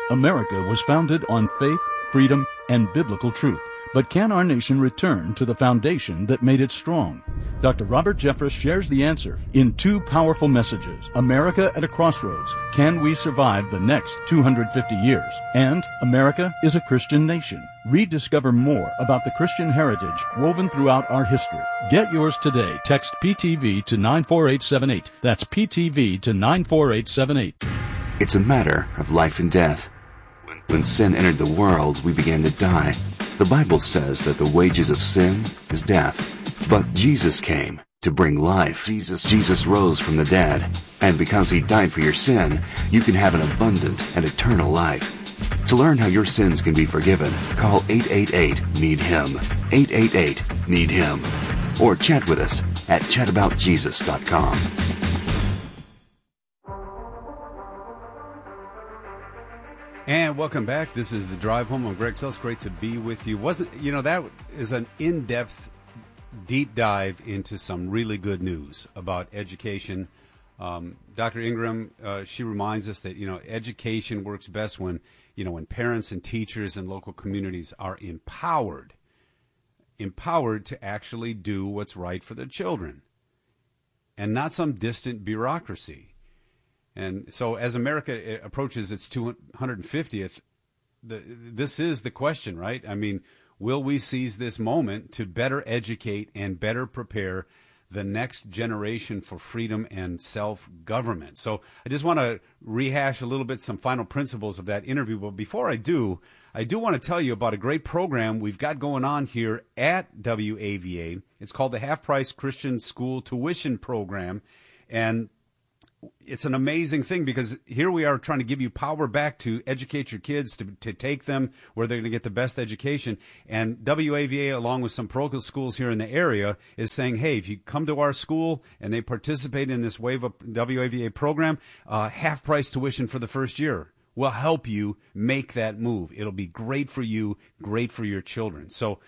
America was founded on faith, freedom, and biblical truth. But can our nation return to the foundation that made it strong? Dr. Robert Jeffress shares the answer in two powerful messages. America at a Crossroads. Can we survive the next 250 years? And America is a Christian nation. Rediscover more about the Christian heritage woven throughout our history. Get yours today. Text PTV to 94878. That's PTV to 94878. It's a matter of life and death. When sin entered the world, we began to die. The Bible says that the wages of sin is death. But Jesus came to bring life. Jesus rose from the dead. And because he died for your sin, you can have an abundant and eternal life. To learn how your sins can be forgiven, call 888-NEED-HIM. 888-NEED-HIM. Or chat with us at chataboutjesus.com. And welcome back. This is The Drive Home. I'm Greg Sells. Great to be with you. That is an in-depth, deep dive into some really good news about education. Dr. Ingram, she reminds us that, education works best when parents and teachers and local communities are empowered to actually do what's right for their children and not some distant bureaucracy. And so as America approaches its 250th, this is the question, right? I mean, will we seize this moment to better educate and better prepare the next generation for freedom and self-government? So I just want to rehash a little bit some final principles of that interview. But before I do want to tell you about a great program we've got going on here at WAVA. It's called the Half Price Christian School Tuition Program. And it's an amazing thing because here we are trying to give you power back to educate your kids, to take them where they're going to get the best education. And WAVA, along with some parochial schools here in the area, is saying, hey, if you come to our school and they participate in this Wave Up WAVA program, half-price tuition for the first year. We'll help you make that move. It'll be great for you, great for your children. So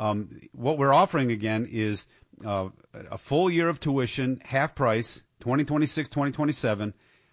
what we're offering, again, is a full year of tuition, half price, 2026, 2027,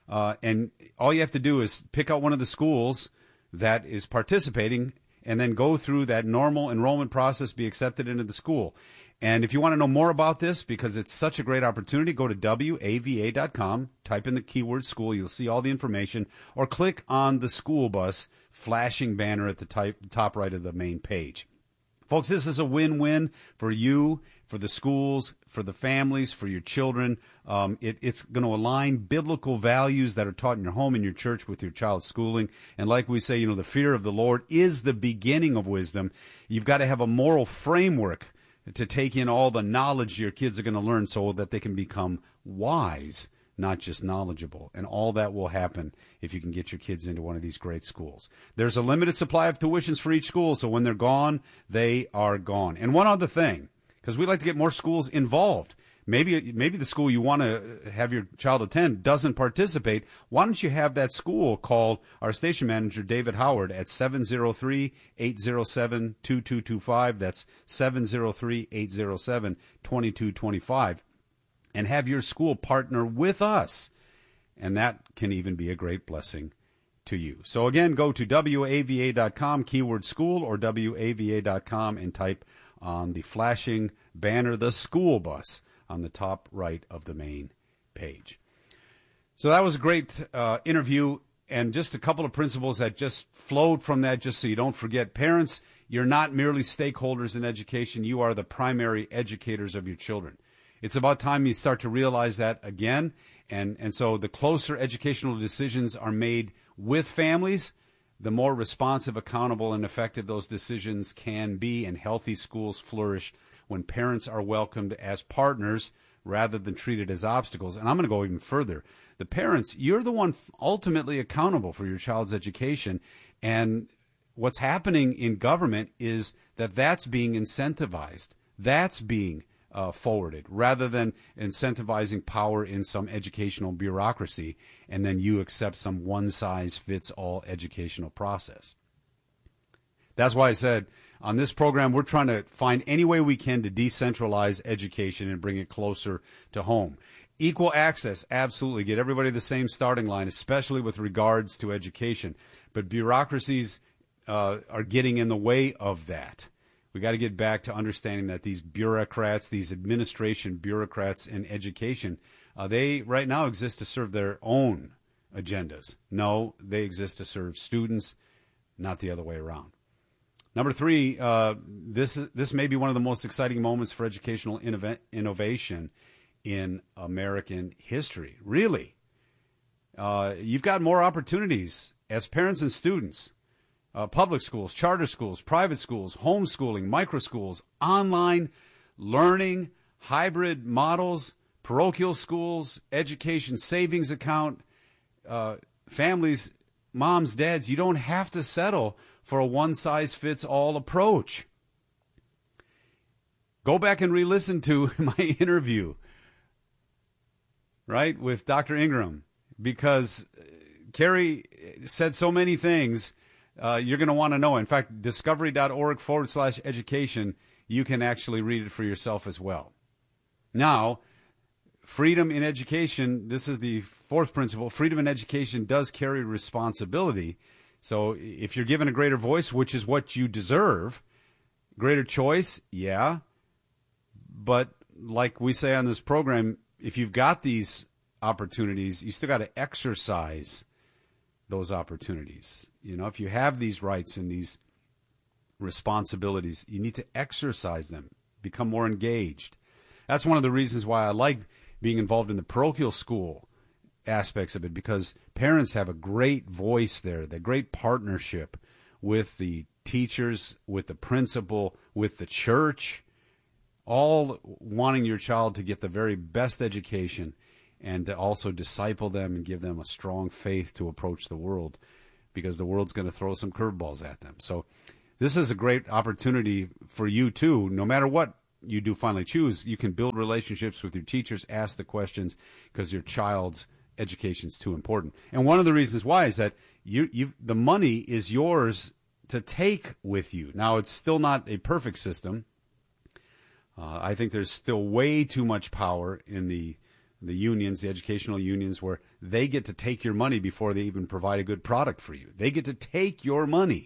and all you have to do is pick out one of the schools that is participating and then go through that normal enrollment process, be accepted into the school. And if you want to know more about this, because it's such a great opportunity, go to WAVA.com, type in the keyword school, you'll see all the information, or click on the school bus flashing banner at the top right of the main page. Folks, this is a win-win for you, for the schools, for the families, for your children. It's going to align biblical values that are taught in your home and your church with your child's schooling. And like we say, the fear of the Lord is the beginning of wisdom. You've got to have a moral framework to take in all the knowledge your kids are going to learn so that they can become wise, not just knowledgeable. And all that will happen if you can get your kids into one of these great schools. There's a limited supply of tuitions for each school, so when they're gone, they are gone. And one other thing, because we'd like to get more schools involved. Maybe the school you want to have your child attend doesn't participate. Why don't you have that school call our station manager, David Howard, at 703-807-2225. That's 703-807-2225. And have your school partner with us. And that can even be a great blessing to you. So again, go to WAVA.com, keyword school, or WAVA.com and type on the flashing banner, the school bus, on the top right of the main page. So that was a great interview, and just a couple of principles that just flowed from that, just so you don't forget. Parents, you're not merely stakeholders in education. You are the primary educators of your children. It's about time you start to realize that again. And so the closer educational decisions are made with families, the more responsive, accountable, and effective those decisions can be, and healthy schools flourish when parents are welcomed as partners rather than treated as obstacles. And I'm going to go even further. The parents, you're the one ultimately accountable for your child's education. And what's happening in government is that that's being incentivized. That's being forwarded, rather than incentivizing power in some educational bureaucracy, and then you accept some one-size-fits-all educational process. That's why I said on this program, we're trying to find any way we can to decentralize education and bring it closer to home. Equal access, absolutely. Get everybody the same starting line, especially with regards to education. But bureaucracies are getting in the way of that. We got to get back to understanding that these bureaucrats, these administration bureaucrats in education, they right now exist to serve their own agendas. No, they exist to serve students, not the other way around. Number 3, this may be one of the most exciting moments for educational innovation in American history. Really. You've got more opportunities as parents and students. Public schools, charter schools, private schools, homeschooling, microschools, online learning, hybrid models, parochial schools, education savings account, families, moms, dads. You don't have to settle for a one-size-fits-all approach. Go back and re-listen to my interview, right, with Dr. Ingram, because Carrie said so many things you're going to want to know. In fact, discovery.org/education, you can actually read it for yourself as well. Now, freedom in education, this is the 4th principle. Freedom in education does carry responsibility. So if you're given a greater voice, which is what you deserve, greater choice, yeah. But like we say on this program, if you've got these opportunities, you still got to exercise those opportunities. You know, if you have these rights and these responsibilities, you need to exercise them, become more engaged. That's one of the reasons why I like being involved in the parochial school aspects of it, because parents have a great voice there, the great partnership with the teachers, with the principal, with the church, all wanting your child to get the very best education and to also disciple them and give them a strong faith to approach the world, because the world's going to throw some curveballs at them. So this is a great opportunity for you too. No matter what you do finally choose, you can build relationships with your teachers, ask the questions, because your child's education is too important. And one of the reasons why is that the money is yours to take with you. Now, it's still not a perfect system. I think there's still way too much power in the unions, the educational unions, where they get to take your money before they even provide a good product for you. They get to take your money.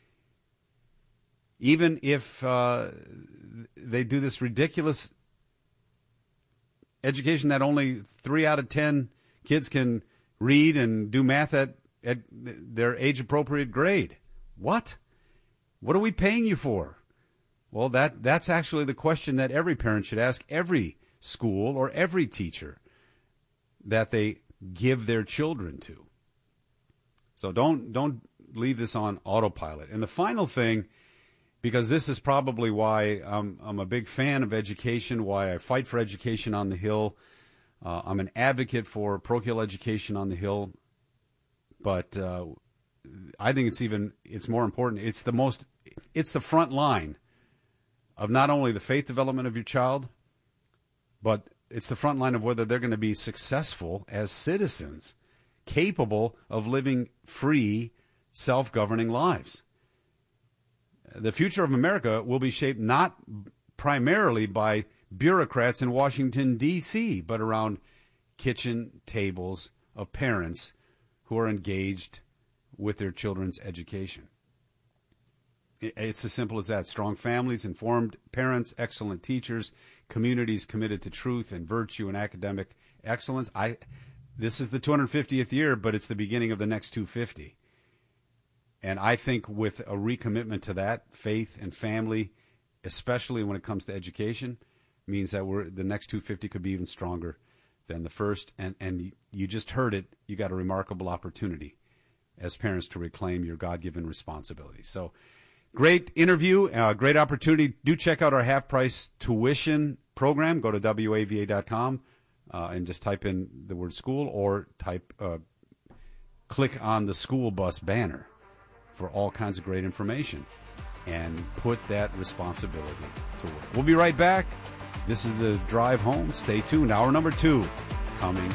Even if they do this ridiculous education that only 3 out of 10 kids can read and do math at their age-appropriate grade. What? What are we paying you for? Well, that's actually the question that every parent should ask every school or every teacher that they give their children to. So don't leave this on autopilot. And the final thing, because this is probably why I'm a big fan of education, why I fight for education on the Hill. I'm an advocate for parochial education on the Hill, but I think it's more important. It's the front line of not only the faith development of your child, but it's the front line of whether they're going to be successful as citizens, capable of living free, self-governing lives. The future of America will be shaped not primarily by bureaucrats in Washington, D.C., but around kitchen tables of parents who are engaged with their children's education. It's as simple as that. Strong families, informed parents, excellent teachers, communities committed to truth and virtue and academic excellence. This is the 250th year, but it's the beginning of the next 250. And I think with a recommitment to that, faith and family, especially when it comes to education, means that the next 250 could be even stronger than the first. And you just heard it. You got a remarkable opportunity as parents to reclaim your God-given responsibility. So great interview, great opportunity. Do check out our half-price tuition program. Go to WAVA.com and just type in the word school, or click on the school bus banner for all kinds of great information and put that responsibility to work. We'll be right back. This is the drive home. Stay tuned. Hour number 2 coming